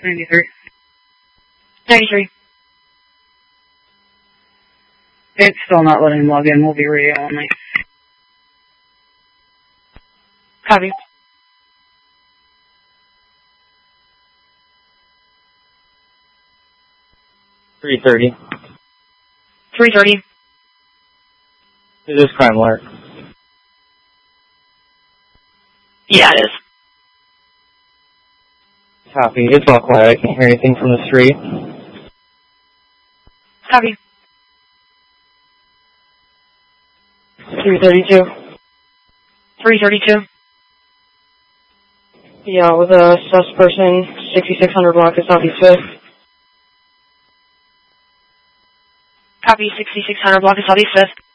93. 93. It's still not letting him log in. We'll be radio only. Copy. $330. 330. Is this crime alert? Yeah, it is. Copy. It's all quiet. I can't hear anything from the street. Copy. 332. 332. Yeah, with a sus person, 6600 block of Southeast 5th. Copy, 6600 block of Southeast 5th.